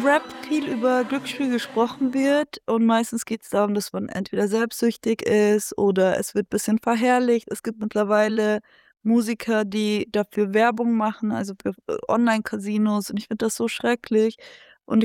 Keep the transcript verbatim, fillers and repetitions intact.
Rap viel über Glücksspiel gesprochen wird und meistens geht's darum, dass man entweder selbstsüchtig ist oder es wird bisschen verherrlicht. Es gibt mittlerweile Musiker, die dafür Werbung machen, also für, äh, Online-Casinos und ich finde das so schrecklich.